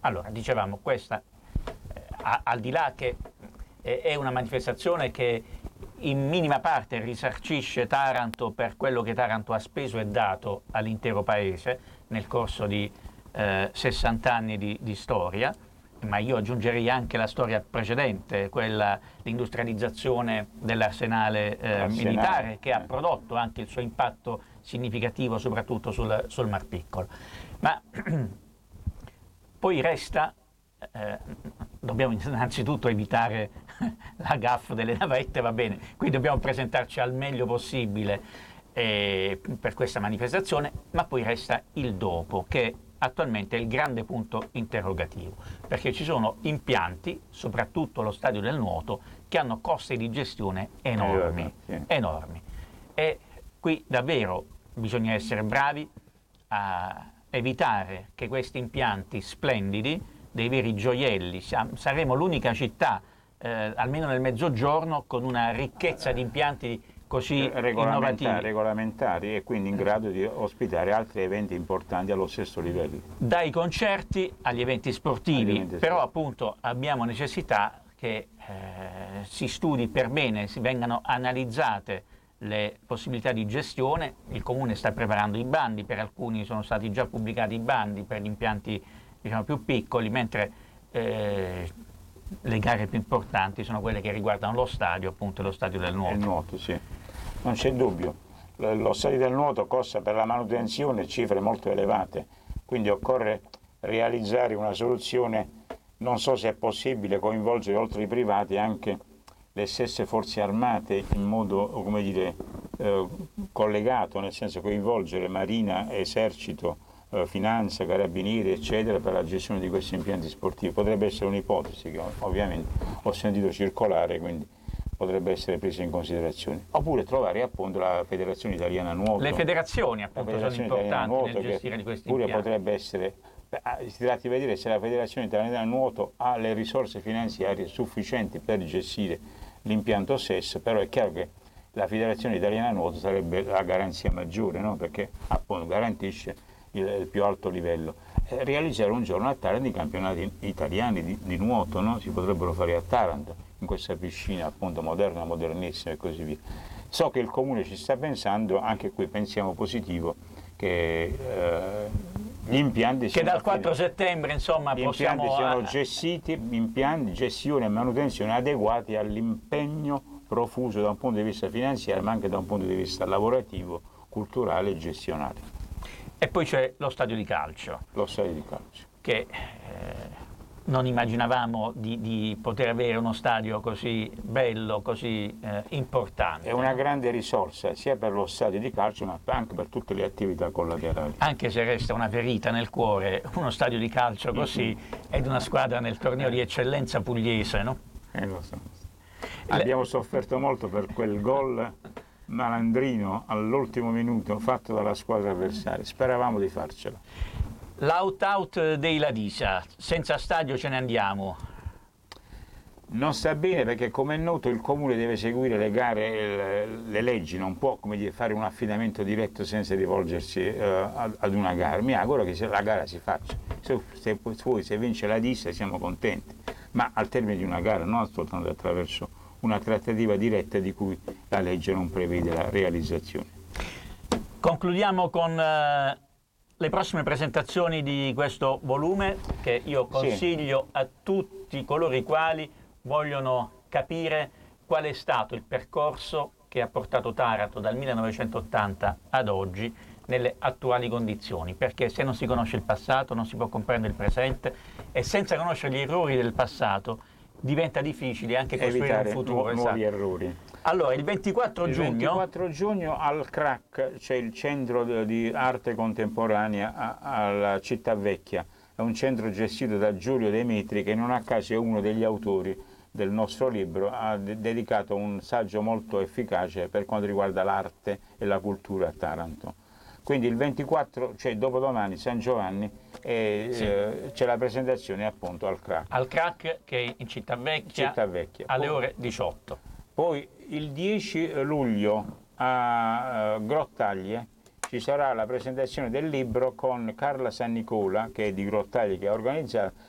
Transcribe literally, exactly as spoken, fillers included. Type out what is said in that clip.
Allora, dicevamo, questa, eh, a, al di là che eh, è una manifestazione che in minima parte risarcisce Taranto per quello che Taranto ha speso e dato all'intero paese nel corso di eh, sessanta anni di, di storia, ma io aggiungerei anche la storia precedente, quella l'industrializzazione dell'arsenale eh, militare, che ha prodotto anche il suo impatto significativo soprattutto sul, sul Mar Piccolo. Ma poi resta, eh, dobbiamo innanzitutto evitare la gaffe delle navette, va bene, qui dobbiamo presentarci al meglio possibile eh, per questa manifestazione, ma poi resta il dopo, che attualmente è il grande punto interrogativo, perché ci sono impianti, soprattutto lo stadio del nuoto, che hanno costi di gestione enormi, sì. enormi. E qui davvero bisogna essere bravi a evitare che questi impianti splendidi, dei veri gioielli, saremo l'unica città, eh, almeno nel mezzogiorno, con una ricchezza di impianti così regolamentari, innovativi, regolamentari e quindi in grado di ospitare altri eventi importanti allo stesso livello. Dai concerti agli eventi sportivi, Agli eventi però sportivi. appunto abbiamo necessità che eh, si studi per bene, si vengano analizzate le possibilità di gestione. Il Comune sta preparando i bandi, per alcuni sono stati già pubblicati i bandi per gli impianti, diciamo, più piccoli, mentre eh, le gare più importanti sono quelle che riguardano lo stadio, appunto lo stadio del nuoto. Il nuoto, sì. Non c'è dubbio. Lo stadio del nuoto costa per la manutenzione cifre molto elevate, quindi occorre realizzare una soluzione, non so se è possibile coinvolgere oltre i privati anche le stesse forze armate in modo, come dire, eh, collegato, nel senso coinvolgere Marina, Esercito, eh, Finanza, Carabinieri, eccetera, per la gestione di questi impianti sportivi. Potrebbe essere un'ipotesi che ovviamente ho sentito circolare, quindi potrebbe essere presa in considerazione. Oppure trovare appunto la Federazione Italiana Nuoto. Le federazioni appunto la Federazione sono importanti Nuoto, nel gestire di questi pure impianti. potrebbe essere, si tratta di vedere se la Federazione Italiana Nuoto ha le risorse finanziarie sufficienti per gestire l'impianto stesso, però è chiaro che la Federazione Italiana Nuoto sarebbe la garanzia maggiore, no? Perché appunto garantisce il, il più alto livello. Eh, realizzare un giorno a Taranto i campionati italiani di, di nuoto, no? Si potrebbero fare a Taranto, in questa piscina appunto moderna, modernissima e così via. So che il Comune ci sta pensando, anche qui pensiamo positivo, che eh, gli impianti che dal quattro settembre insomma gli possiamo impianti siano a... gestiti, impianti, gestione e manutenzione adeguati all'impegno profuso da un punto di vista finanziario, ma anche da un punto di vista lavorativo, culturale e gestionale. E poi c'è lo stadio di calcio. Lo stadio di calcio. Che eh, non immaginavamo di, di poter avere uno stadio così bello, così eh, importante. È una grande risorsa sia per lo stadio di calcio ma anche per tutte le attività collaterali. Anche se resta una ferita nel cuore, uno stadio di calcio così è di una squadra nel torneo di eccellenza pugliese, no? Eh, lo so. Abbiamo sofferto molto per quel gol malandrino all'ultimo minuto fatto dalla squadra avversaria, speravamo di farcela. L'out-out dei Ladisa, senza stadio ce ne andiamo. Non sta bene perché, come è noto, il Comune deve seguire le gare, le, le leggi, non può, come dire, fare un affidamento diretto senza rivolgersi eh, ad, ad una gara. Mi auguro che la gara si faccia. Se, se poi se vince la Disa siamo contenti, ma al termine di una gara, non soltanto attraverso una trattativa diretta di cui la legge non prevede la realizzazione. Concludiamo con eh, le prossime presentazioni di questo volume che io consiglio sì. a tutti coloro i quali vogliono capire qual è stato il percorso che ha portato Taranto dal millenovecentottanta ad oggi nelle attuali condizioni, perché se non si conosce il passato non si può comprendere il presente e senza conoscere gli errori del passato diventa difficile anche costruire evitare un futuro. Nu- nuovi esatto. errori. Allora, il ventiquattro giugno... Il ventiquattro giugno al C R A C, c'è il Centro di Arte Contemporanea alla Città Vecchia. È un centro gestito da Giulio De Metri, che non a caso è uno degli autori del nostro libro, ha de- dedicato un saggio molto efficace per quanto riguarda l'arte e la cultura a Taranto. Quindi il ventiquattro, cioè dopodomani, San Giovanni, e, sì. eh, c'è la presentazione appunto al C R A C. Al C R A C che è in Città Vecchia, Città Vecchia. alle poi, ore diciotto. Poi il dieci luglio a uh, Grottaglie ci sarà la presentazione del libro con Carla San Nicola, che è di Grottaglie, che ha organizzato,